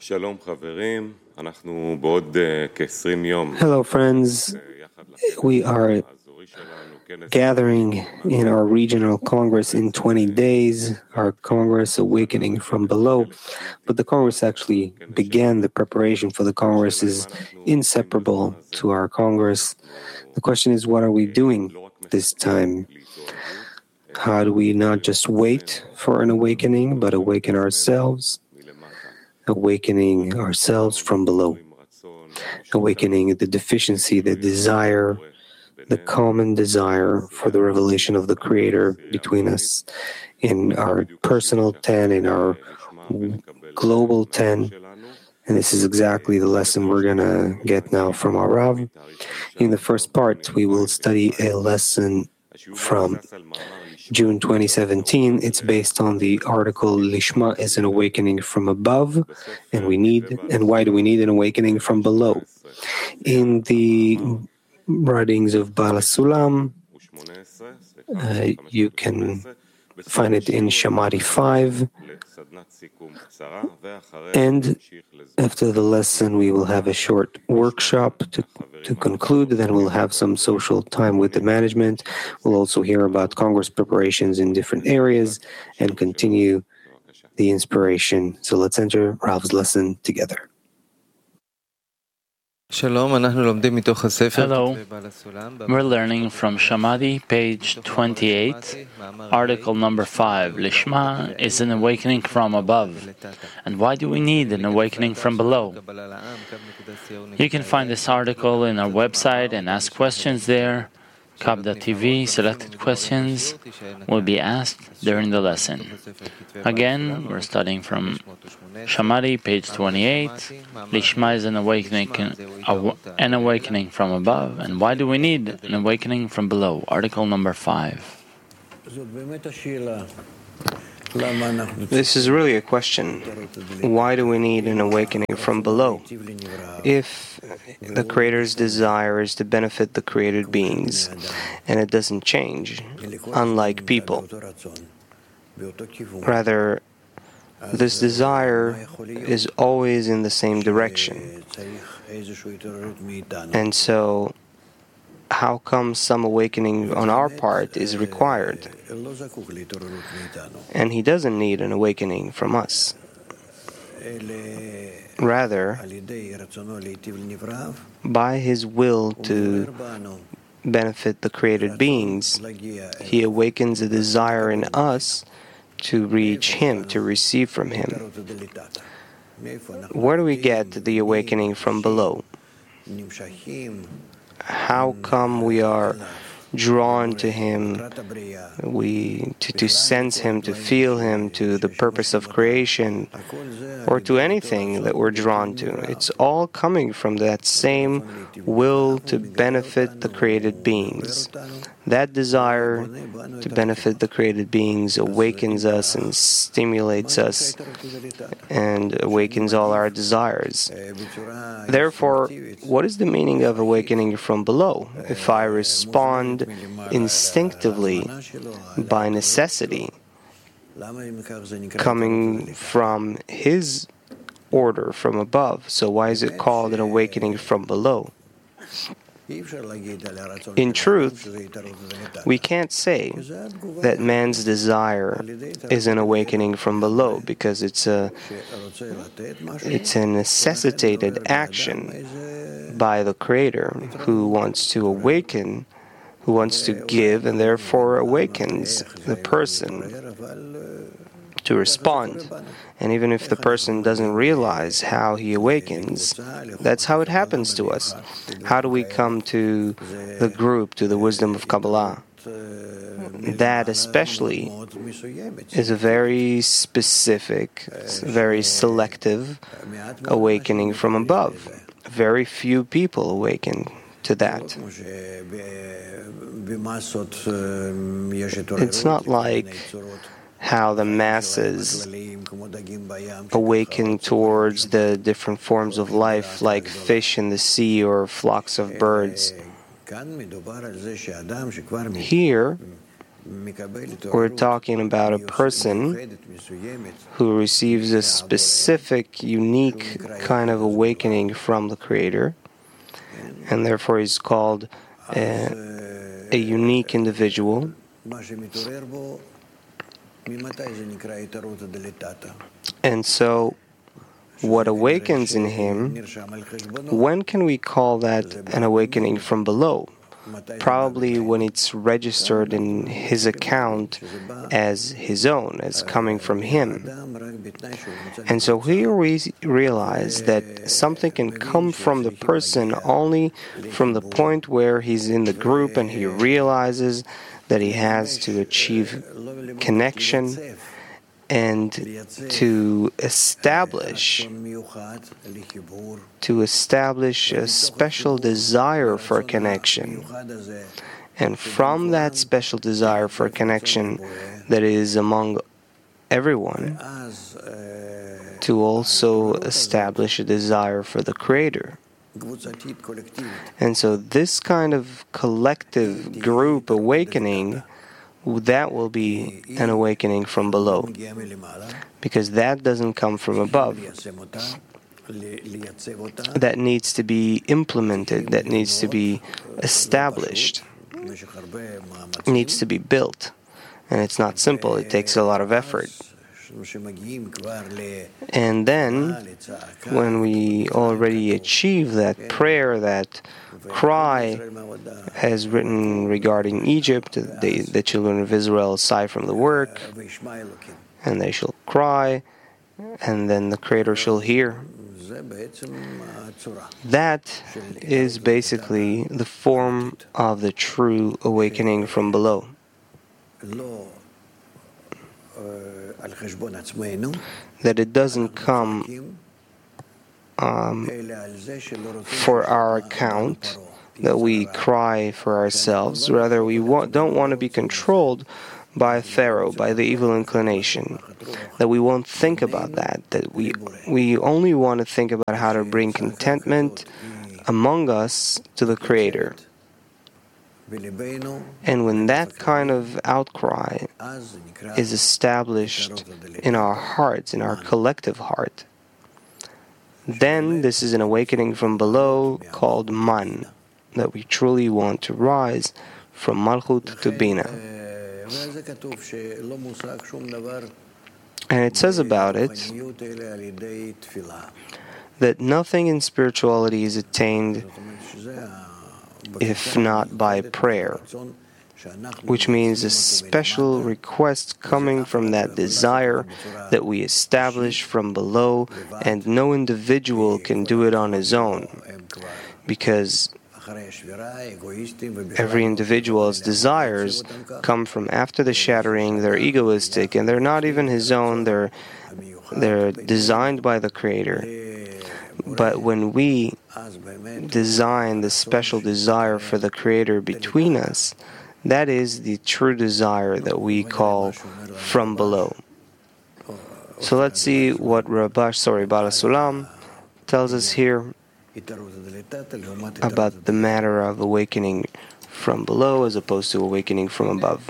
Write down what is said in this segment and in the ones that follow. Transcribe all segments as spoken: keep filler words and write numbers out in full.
שלום חברים, אנחנו בעוד כ-עשרים יום. Hello friends, we are gathering in our regional congress in twenty days, our congress Awakening from Below. But the congress actually began, the preparation for the congress is inseparable to our congress. The question is, what are we doing this time? How do we not just wait for an awakening, but awaken ourselves? Awakening ourselves from below. Awakening the deficiency, the desire, the common desire for the revelation of the Creator between us in our personal ten, in our global ten. And this is exactly the lesson we're going to get now from our Rav. In the first part, we will study a lesson from June twenty seventeen. It's based on the article Lishma is an awakening from above, and we need, and why do we need an awakening from below? In the writings of Baal HaSulam, uh, you can find it in Shamati five, and after the lesson we will have a short workshop to, to conclude, then we'll have some social time with the management. We'll also hear about Congress preparations in different areas and continue the inspiration. So let's enter Rav's lesson together. Hello, we're learning from Shamati, page twenty-eight, article number five. Lishma is an awakening from above. And why do we need an awakening from below? You can find this article in our website and ask questions there. Kab dot T V, selected questions will be asked during the lesson. Again, we're studying from Shamati, page twenty-eight. Lishma is an awakening, an awakening from above. And why do we need an awakening from below? Article number five. This is really a question. Why do we need an awakening from below? If the Creator's desire is to benefit the created beings, and it doesn't change, unlike people. Rather, this desire is always in the same direction. And so, how come some awakening on our part is required? And He doesn't need an awakening from us. Rather, by His will to benefit the created beings, He awakens a desire in us to reach Him, to receive from Him. Where do we get the awakening from below? How come we are drawn to Him, we to, to sense Him, to feel Him, to the purpose of creation, or to anything that we're drawn to? It's all coming from that same will to benefit the created beings. That desire to benefit the created beings awakens us and stimulates us and awakens all our desires. Therefore, what is the meaning of awakening from below? If I respond instinctively by necessity, coming from His order from above, so why is it called an awakening from below? In truth, we can't say that man's desire is an awakening from below, because it's a it's a necessitated action by the Creator, who wants to awaken, who wants to give, and therefore awakens the person to respond. And even if the person doesn't realize how he awakens, that's how it happens to us. How do we come to the group, to the wisdom of Kabbalah? That especially is a very specific, very selective awakening from above. Very few people awaken to that. It's not like how the masses awaken towards the different forms of life, like fish in the sea or flocks of birds. Here, we're talking about a person who receives a specific, unique kind of awakening from the Creator, and therefore is called a, a unique individual. And so, what awakens in him, when can we call that an awakening from below? Probably when it's registered in his account as his own, as coming from him. And so here we realize that something can come from the person only from the point where he's in the group and he realizes that he has to achieve connection and to establish to establish a special desire for connection. And from that special desire for connection that is among everyone, to also establish a desire for the Creator. And so this kind of collective group awakening, that will be an awakening from below, because that doesn't come from above. That needs to be implemented, that needs to be established, needs to be built. And it's not simple, it takes a lot of effort. And then, when we already achieve that prayer, that cry, as written regarding Egypt, the, the children of Israel sigh from the work, and they shall cry, and then the Creator shall hear. That is basically the form of the true awakening from below. That it doesn't come um, for our account, that we cry for ourselves. Rather, we wa- don't want to be controlled by Pharaoh, by the evil inclination. That we won't think about that. That we we only want to think about how to bring contentment among us to the Creator. And when that kind of outcry is established in our hearts, in our collective heart, then this is an awakening from below called Man, that we truly want to rise from Malchut to Bina. And it says about it that nothing in spirituality is attained if not by prayer, which means a special request coming from that desire that we establish from below, and no individual can do it on his own, because every individual's desires come from after the shattering. They're egoistic, and they're not even his own. They're they're designed by the Creator. But when we design the special desire for the Creator between us, that is the true desire that we call from below. So let's see what Rabash, sorry, Baal HaSulam tells us here about the matter of awakening from below as opposed to awakening from above.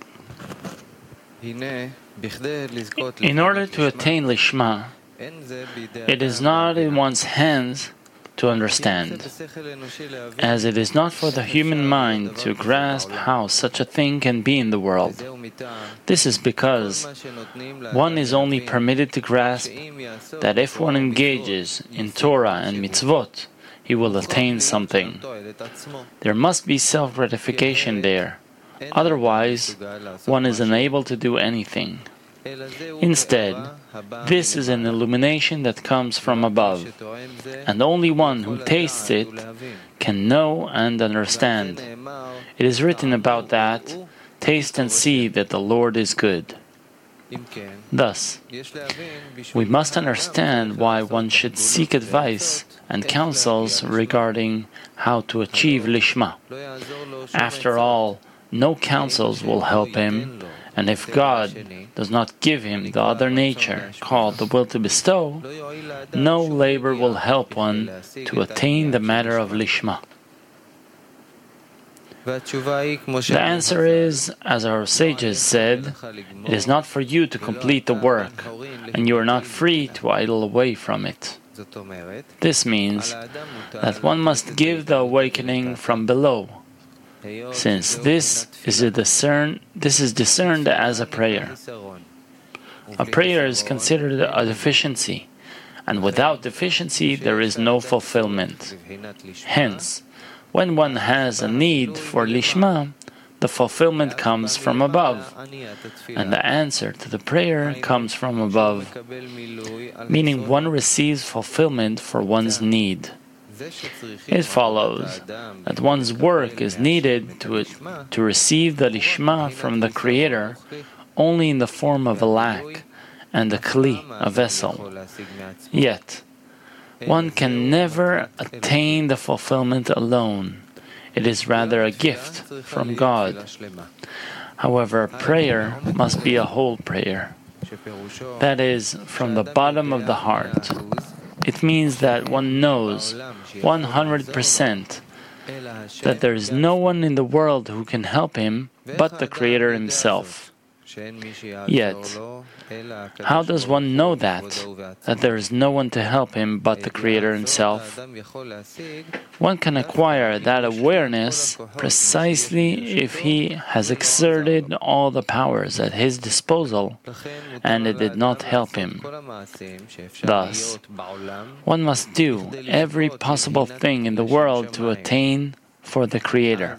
In order to attain Lishma, it is not in one's hands to understand, as it is not for the human mind to grasp how such a thing can be in the world. This is because one is only permitted to grasp that if one engages in Torah and mitzvot, he will attain something. There must be self-gratification there. Otherwise, one is unable to do anything. Instead, this is an illumination that comes from above, and only one who tastes it can know and understand. It is written about that, "Taste and see that the Lord is good." Thus, we must understand why one should seek advice and counsels regarding how to achieve Lishma. After all, no counsels will help him, and if God does not give him the other nature, called the will to bestow, no labor will help one to attain the matter of Lishma. The answer is, as our sages said, it is not for you to complete the work, and you are not free to idle away from it. This means that one must give the awakening from below, since this is, a discern, this is discerned as a prayer. A prayer is considered a deficiency, and without deficiency there is no fulfillment. Hence, when one has a need for lishma, the fulfillment comes from above, and the answer to the prayer comes from above, meaning one receives fulfillment for one's need. It follows that one's work is needed to, to receive the lishma from the Creator only in the form of a lack and a kli, a vessel. Yet, one can never attain the fulfillment alone. It is rather a gift from God. However, prayer must be a whole prayer. That is, from the bottom of the heart. It means that one knows one hundred percent that there is no one in the world who can help him but the Creator Himself. Yet, how does one know that, that there is no one to help him but the Creator Himself? One can acquire that awareness precisely if he has exerted all the powers at his disposal and it did not help him. Thus, one must do every possible thing in the world to attain for the Creator.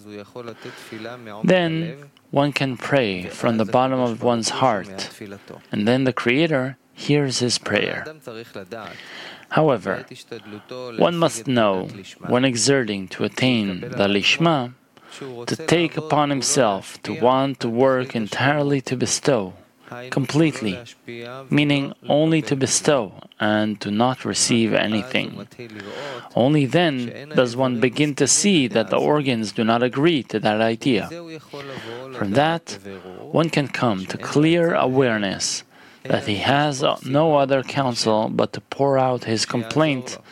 Then, one can pray from the bottom of one's heart, and then the Creator hears his prayer. However, one must know, when exerting to attain the lishma, to take upon himself to want to work entirely to bestow, completely, meaning only to bestow and to not receive anything. Only then does one begin to see that the organs do not agree to that idea. From that, one can come to clear awareness that he has no other counsel but to pour out his complaint